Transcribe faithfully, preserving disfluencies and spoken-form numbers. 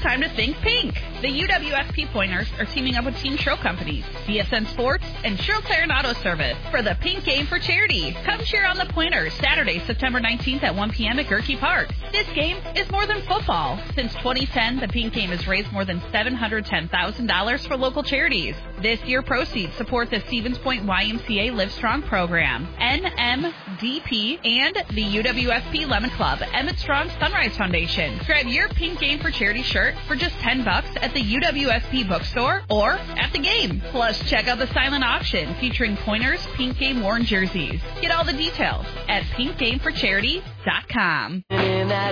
time to think pink. The U W S P Pointers are teaming up with Team Show Companies, B S N Sports, and Sherrill Claren Auto Service for the Pink Game for Charity. Come cheer on the Pointers Saturday, September nineteenth at one p.m. at Gerke Park. This game is more than football. Since twenty ten, the Pink Game has raised more than seven hundred ten thousand dollars for local charities. This year, proceeds support the Stevens Point Y M C A Live Strong program, N M D P, and the U W S P Lemon Club, Emmett Strong Sunrise Foundation. Grab your Pink Game for Charity shirt for just ten bucks at the U W S P bookstore or at the game. Plus, check out the silent auction featuring Pointers Pink Game worn jerseys. Get all the details at pink game for charity dot com. In that